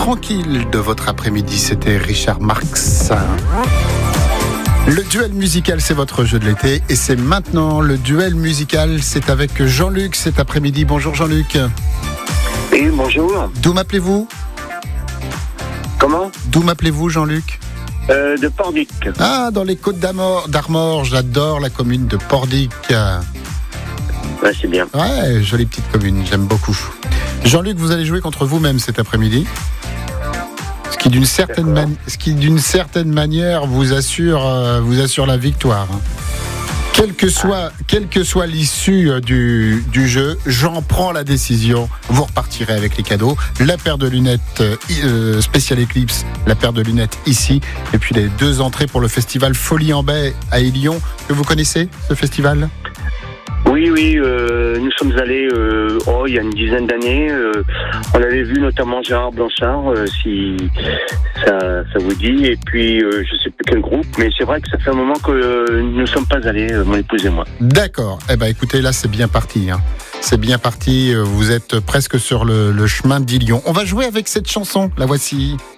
tranquille de votre après-midi. C'était Richard Marx. Le duel musical, c'est votre jeu de l'été. Et c'est maintenant le duel musical. C'est avec Jean-Luc cet après-midi. Bonjour Jean-Luc. Oui, bonjour. D'où m'appelez-vous ? Comment ? D'où m'appelez-vous Jean-Luc ? De Pordic. Ah, dans les Côtes d'Armor. J'adore la commune de Pordic. Ouais, c'est bien. Ouais, jolie petite commune, j'aime beaucoup. Jean-Luc, vous allez jouer contre vous-même cet après-midi. Ce qui, d'une certaine manière, vous assure la victoire. Quelle que soit l'issue du jeu, j'en prends la décision. Vous repartirez avec les cadeaux. La paire de lunettes Special Eclipse, la paire de lunettes ici. Et puis les 2 entrées pour le festival Folie en Baie à Élion. Que vous connaissez, ce festival ? Oui, nous sommes allés il y a une dizaine d'années. On avait vu notamment Gérard Blanchard, si ça vous dit. Et puis, je sais plus quel groupe, mais c'est vrai que ça fait un moment que nous ne sommes pas allés, mon épouse et moi. D'accord. Eh ben, écoutez, là, c'est bien parti. C'est bien parti. Vous êtes presque sur le chemin d'Élion. On va jouer avec cette chanson. La voici.